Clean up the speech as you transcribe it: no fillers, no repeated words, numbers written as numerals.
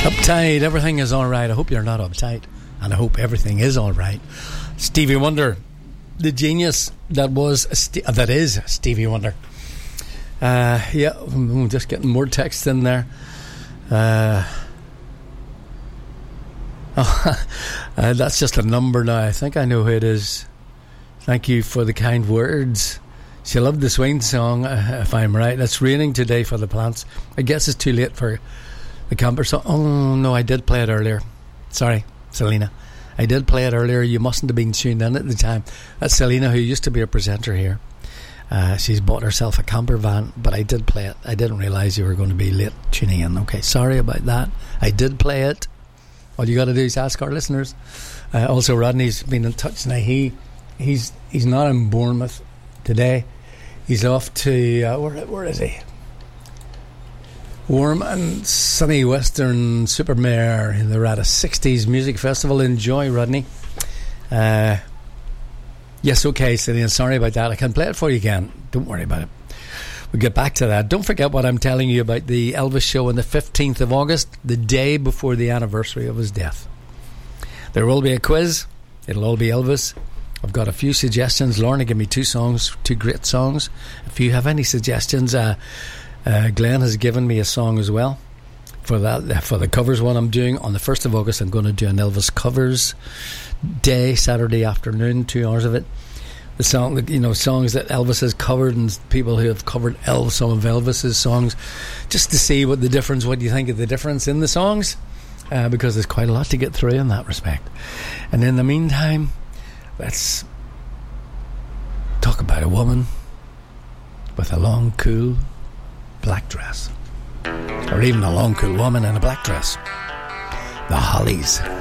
Uptight, everything is alright. I hope you're not uptight, and I hope everything is alright. Stevie Wonder, the genius that is Stevie Wonder. Yeah, I'm just getting more text in there. That's just a number now. I think I know who it is. Thank you for the kind words. She loved the swing song, if I'm right. It's raining today for the plants. I guess it's too late for the camper song. Oh no, I did play it earlier. Sorry, Selena. I did play it earlier. You mustn't have been tuned in at the time. That's Selena, who used to be a presenter here. She's bought herself a camper van, but I did play it. I didn't realise you were going to be late tuning in. Okay, sorry about that. I did play it. All you got to do is ask our listeners. Also, Rodney's been in touch now. He's not in Bournemouth today. He's off to where is he? Warm and sunny Western Supermare. They're at a 60s music festival. Enjoy, Rodney. Yes, okay, Cillian, sorry about that. I can play it for you again. Don't worry about it. We'll get back to that. Don't forget what I'm telling you about the Elvis show on the 15th of August, the day before the anniversary of his death. There will be a quiz. It'll all be Elvis. I've got a few suggestions. Lorna gave me two great songs. If you have any suggestions, Glenn has given me a song as well for the covers one I'm doing on the 1st of August. I'm going to do an Elvis covers day, Saturday afternoon, 2 hours of it. The song, songs that Elvis has covered and people who have covered some of Elvis's songs, just to see what do you think of the difference in the songs, because there's quite a lot to get through in that respect. And in the meantime, let's talk about a woman with a long, cool black dress, or even a long, cool woman in a black dress. The Hollies.